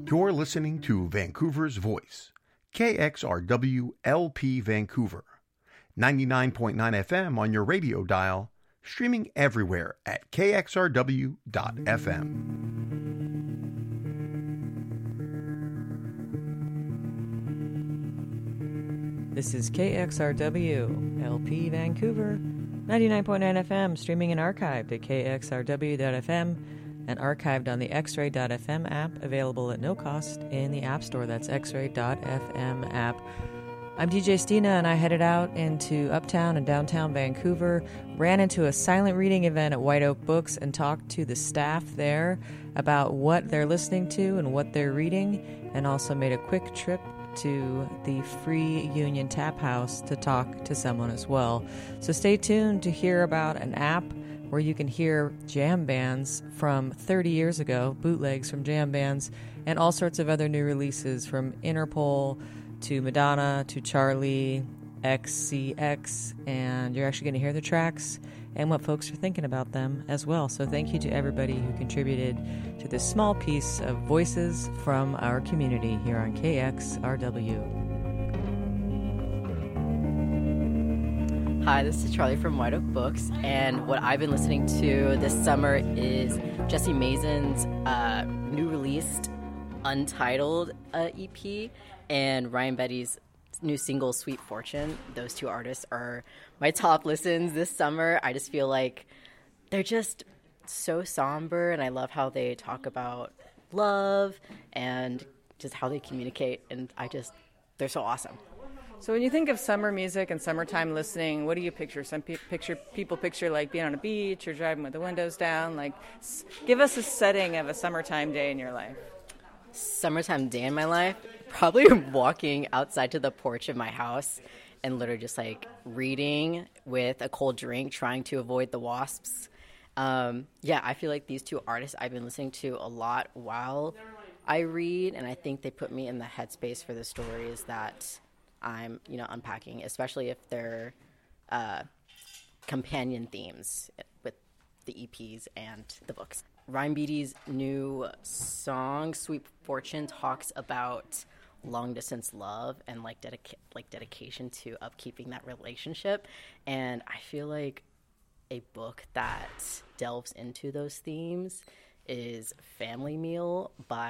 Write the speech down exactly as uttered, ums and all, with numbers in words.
You're listening to Vancouver's Voice, K X R W L P Vancouver, ninety-nine point nine F M on your radio dial, streaming everywhere at k x r w dot f m. This is K X R W L P Vancouver, ninety-nine point nine F M, streaming and archived at k x r w dot f m and archived on the x ray dot f m app, available at no cost in the App Store. That's x ray dot f m app. I'm D J Stina, and I headed out into uptown and downtown Vancouver, ran into a silent reading event at White Oak Books, and talked to the staff there about what they're listening to and what they're reading, and also made a quick trip to the Free Union Tap House to talk to someone as well. So stay tuned to hear about an app where you can hear jam bands from thirty years ago, bootlegs from jam bands, and all sorts of other new releases, from Interpol to Madonna to Charlie X C X, and you're actually going to hear the tracks and what folks are thinking about them as well. So thank you to everybody who contributed to this small piece of voices from our community here on K X R W. Hi, this is Charlie from White Oak Books, and what I've been listening to this summer is Jesse Mason's uh, new released Untitled uh, E P and Ryan Betty's new single, Sweet Fortune. Those two artists are my top listens this summer. I just feel like they're just so somber, and I love how they talk about love and just how they communicate, and I just, they're so awesome. So when you think of summer music and summertime listening, what do you picture? Some pe- picture people picture like being on a beach or driving with the windows down. Like, s- give us a setting of a summertime day in your life. Summertime day in my life, probably walking outside to the porch of my house and literally just like reading with a cold drink, trying to avoid the wasps. Um, yeah, I feel like these two artists I've been listening to a lot while I read, and I think they put me in the headspace for the stories that I'm, you know, unpacking, especially if they're uh, companion themes with the E Ps and the books. Ryan Beatty's new song, Sweet Fortune, talks about long-distance love and, like, dedica- like dedication to upkeeping that relationship. And I feel like a book that delves into those themes is Family Meal by